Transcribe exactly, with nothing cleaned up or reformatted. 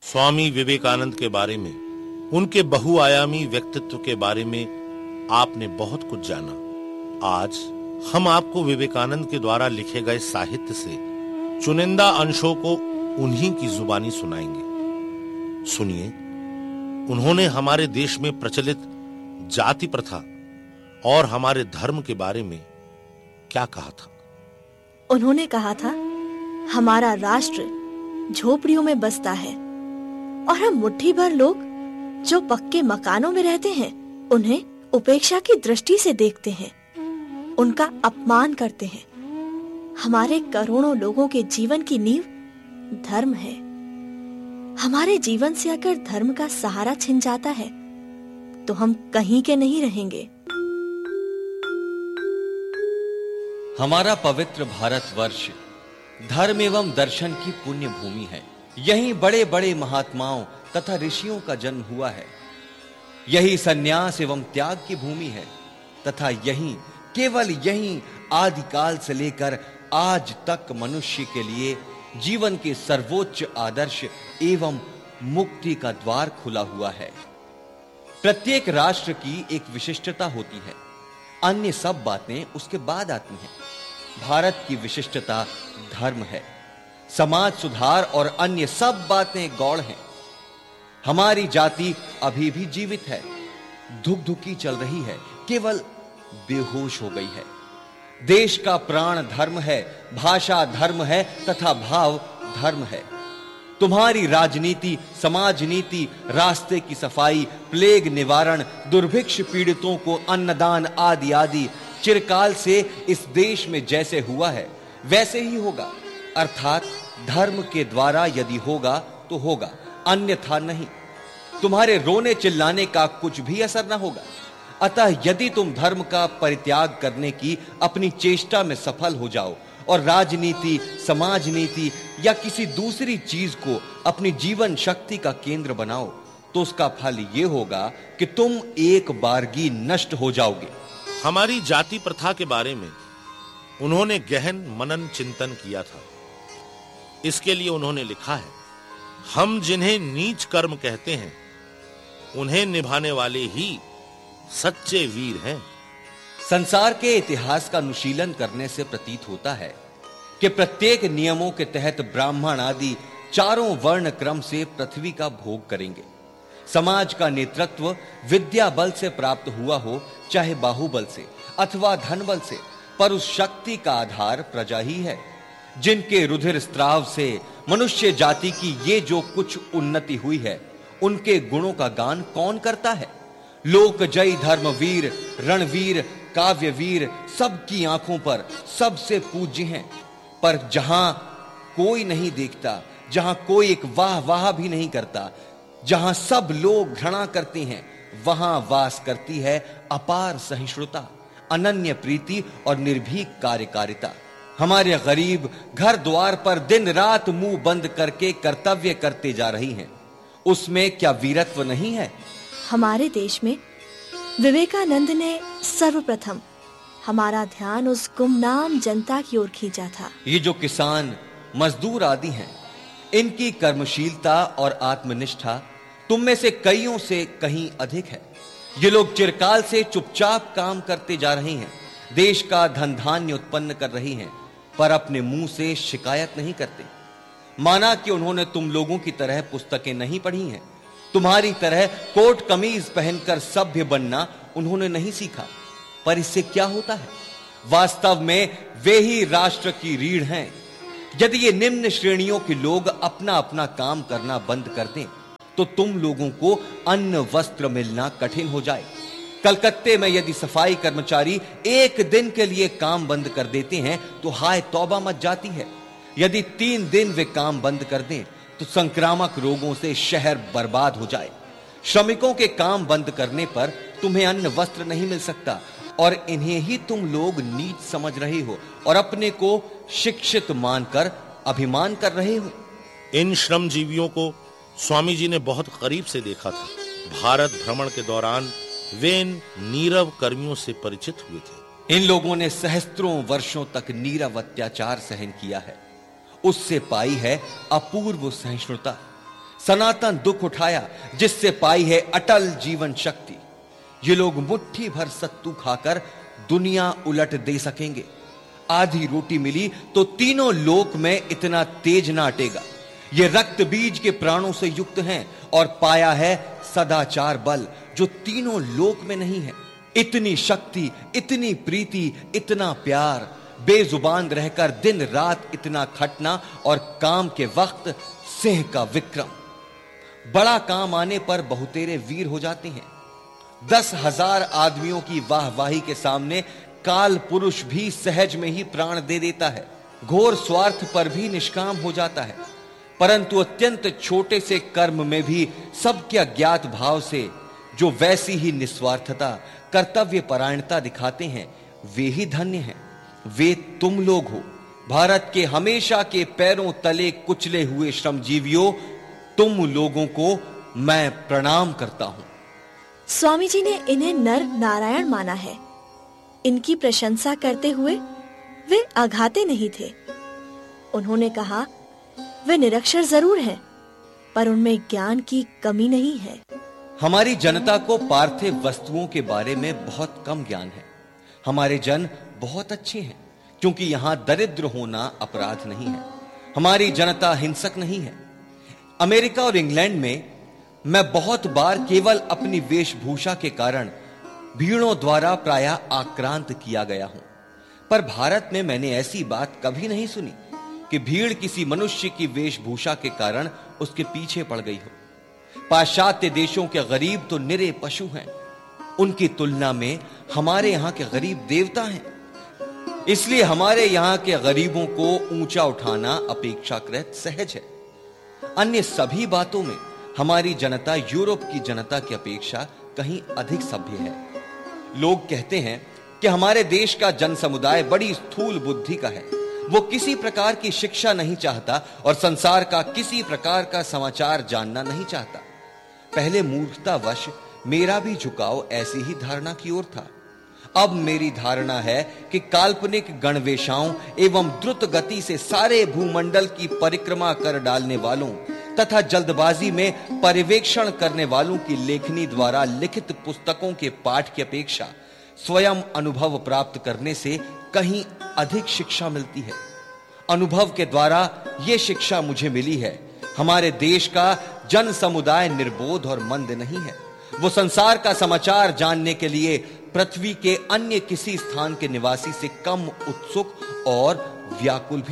स्वामी विवेकानंद के बारे में, उनके बहुआयामी व्यक्तित्व के बारे में आपने बहुत कुछ जाना। आज हम आपको विवेकानंद के द्वारा लिखे गए साहित्य से चुनिंदा अंशों को उन्हीं की जुबानी सुनाएंगे। सुनिए, उन्होंने हमारे देश में प्रचलित जाति प्रथा और हमारे धर्म के बारे में क्या कहा था। उन्होंने कहा था, हमारा राष्ट्र झोपड़ियों में बसता है और हम मुट्ठी भर लोग जो पक्के मकानों में रहते हैं उन्हें उपेक्षा की दृष्टि से देखते हैं, उनका अपमान करते हैं। हमारे करोड़ों लोगों के जीवन की नींव धर्म है। हमारे जीवन से अगर धर्म का सहारा छिन जाता है तो हम कहीं के नहीं रहेंगे। हमारा पवित्र भारतवर्ष धर्म एवं दर्शन की पुण्य भूमि है। यहीं बड़े बड़े महात्माओं तथा ऋषियों का जन्म हुआ है। यही सन्यास एवं त्याग की भूमि है तथा यहीं, केवल यहीं आदिकाल से लेकर आज तक मनुष्य के लिए जीवन के सर्वोच्च आदर्श एवं मुक्ति का द्वार खुला हुआ है। प्रत्येक राष्ट्र की एक विशिष्टता होती है, अन्य सब बातें उसके बाद आती हैं। भारत की विशिष्टता धर्म है, समाज सुधार और अन्य सब बातें गौड़ हैं। हमारी जाति अभी भी जीवित है, धुकधुकी चल रही है, केवल बेहोश हो गई है। देश का प्राण धर्म है, भाषा धर्म है तथा भाव धर्म है। तुम्हारी राजनीति, समाज नीति, रास्ते की सफाई, प्लेग निवारण, दुर्भिक्ष पीड़ितों को अन्नदान आदि आदि चिरकाल से इस देश में जैसे हुआ है वैसे ही होगा। अर्थात धर्म के द्वारा यदि होगा तो होगा, अन्यथा नहीं। तुम्हारे रोने चिल्लाने का कुछ भी असर न होगा। अतः यदि तुम धर्म का परित्याग करने की अपनी चेष्टा में सफल हो जाओ और राजनीति, समाज नीति या किसी दूसरी चीज को अपनी जीवन शक्ति का केंद्र बनाओ तो उसका फल यह होगा कि तुम एक बारगी नष्ट हो जाओगे। हमारी जाति प्रथा के बारे में उन्होंने गहन मनन चिंतन किया था। इसके लिए उन्होंने लिखा है, हम जिन्हें नीच कर्म कहते हैं उन्हें निभाने वाले ही सच्चे वीर हैं। संसार के इतिहास का अनुशीलन करने से प्रतीत होता है कि प्रत्येक नियमों के तहत ब्राह्मण आदि चारों वर्ण क्रम से पृथ्वी का भोग करेंगे। समाज का नेतृत्व विद्या बल से प्राप्त हुआ हो, चाहे बाहुबल से अथवा धन बल से, पर उस शक्ति का आधार प्रजा ही है। जिनके रुधिर स्त्राव से मनुष्य जाति की ये जो कुछ उन्नति हुई है, उनके गुणों का गान कौन करता है। लोक जय धर्मवीर, रणवीर, काव्यवीर सबकी आंखों पर सबसे पूज्य हैं। पर जहां कोई नहीं देखता, जहां कोई एक वाह वाह भी नहीं करता, जहां सब लोग घृणा करते हैं, वहां वास करती है अपार सहिष्णुता, अनन्य प्रीति और निर्भीक कार्यकारिता। हमारे गरीब घर द्वार पर दिन रात मुंह बंद करके कर्तव्य करते जा रही हैं। उसमें क्या वीरत्व नहीं है? हमारे देश में विवेकानंद ने सर्वप्रथम हमारा ध्यान उस गुमनाम जनता की ओर खींचा था। ये जो किसान, मजदूर आदि हैं, इनकी कर्मशीलता और आत्मनिष्ठा तुम में से कईयों से कहीं अधिक है। ये लोग चिरकाल से चुपचाप काम करते जा रहे हैं, देश का धन धान्य उत्पन्न कर रही हैं, पर अपने मुंह से शिकायत नहीं करते। माना कि उन्होंने तुम लोगों की तरह पुस्तकें नहीं पढ़ी हैं, तुम्हारी तरह कोट कमीज पहनकर सभ्य बनना उन्होंने नहीं सीखा, पर इससे क्या होता है? वास्तव में वे ही राष्ट्र की रीढ़ हैं। यदि ये निम्न श्रेणियों के लोग अपना अपना काम करना बंद कर दें तो तुम लोगों को अन्न वस्त्र मिलना कठिन हो जाए। कलकत्ते में यदि सफाई कर्मचारी एक दिन के लिए काम बंद कर देते हैं तो हाय तौबा मच जाती है। यदि तीन दिन वे काम बंद कर दें तो संक्रामक रोगों से शहर बर्बाद हो जाए। श्रमिकों के काम बंद करने पर तुम्हें अन्न वस्त्र नहीं मिल सकता और इन्हें ही तुम लोग नीच समझ रहे हो और अपने को शिक्षित मानकर अभिमान कर रहे हो। इन श्रमजीवियों को स्वामी जी ने बहुत करीब से देखा था। भारत भ्रमण के दौरान वे इन नीरव कर्मियों से परिचित हुए थे। इन लोगों ने सहस्त्रों वर्षों तक नीरव अत्याचार सहन किया है, उससे पाई है अपूर्व सहिष्णुता। सनातन दुख उठाया जिससे पाई है अटल जीवन शक्ति। ये लोग मुट्ठी भर सत्तू खाकर दुनिया उलट दे सकेंगे। आधी रोटी मिली तो तीनों लोक में इतना तेज ना अटेगा। ये रक्त बीज के प्राणों से युक्त हैं और पाया है सदाचार बल जो तीनों लोक में नहीं है। इतनी शक्ति, इतनी प्रीति, इतना प्यार, बेजुबान रहकर दिन रात इतना खटना और काम के वक्त सिंह का विक्रम। बड़ा काम आने पर बहुतेरे वीर हो जाते हैं। दस हजार आदमियों की वाहवाही के सामने काल पुरुष भी सहज में ही प्राण दे देता है। घोर स्वार्थ पर भी निष्काम हो जाता है, परंतु अत्यंत छोटे से कर्म में भी सबके अज्ञात भाव से जो वैसी ही निस्वार्थता, कर्तव्य परायणता दिखाते हैं, वे ही धन्य हैं। वे तुम लोग हो, भारत के हमेशा के पैरों तले कुचले हुए श्रमजीवियों। तुम लोगों को मैं प्रणाम करता हूं। स्वामी जी ने इन्हें नर नारायण माना है। इनकी प्रशंसा करते हुए वे आघाते नहीं थे। उन्होंने कहा, वे निरक्षर जरूर हैं, पर उनमें ज्ञान की कमी नहीं है। हमारी जनता को पार्थिव वस्तुओं के बारे में बहुत कम ज्ञान है। हमारे जन बहुत अच्छे हैं, क्योंकि यहां दरिद्र होना अपराध नहीं है। हमारी जनता हिंसक नहीं है। अमेरिका और इंग्लैंड में मैं बहुत बार केवल अपनी वेशभूषा के कारण भीड़ों द्वारा प्रायः आक्रांत किया गया हूं, पर भारत में मैंने ऐसी बात कभी नहीं सुनी कि भीड़ किसी मनुष्य की वेशभूषा के कारण उसके पीछे पड़ गई हो। पाश्चात्य देशों के गरीब तो निरे पशु हैं, उनकी तुलना में हमारे यहां के गरीब देवता हैं। इसलिए हमारे यहां के गरीबों को ऊंचा उठाना अपेक्षाकृत सहज है। अन्य सभी बातों में हमारी जनता यूरोप की जनता की अपेक्षा कहीं अधिक सभ्य है। लोग कहते हैं कि हमारे देश का जन समुदाय बड़ी स्थूल बुद्धि का है। वो किसी प्रकार की शिक्षा नहीं चाहता और संसार का किसी प्रकार का समाचार जानना नहीं चाहता। पहले मूर्खतावश मेरा भी झुकाव ऐसी ही धारणा की ओर था। अब मेरी धारणा है कि काल्पनिक गणवेशाओं एवं द्रुत गति से सारे भूमंडल की परिक्रमा कर डालने वालों तथा जल्दबाजी में पर्यवेक्षण करने वालों की लेखनी द्वारा लिखित पुस्तकों के पाठ की अपेक्षा स्वयं अनुभव प्राप्त करने से कहीं अधिक शिक्षा मिलती है। अनुभव के द्वारा यह शिक्षा मुझे मिली है, हमारे देश का जन समुदाय निर्बोध और मंद नहीं है। वो संसार का समाचार जानने के लिए पृथ्वी के अन्य किसी स्थान के निवासी से कम उत्सुक और व्याकुल भी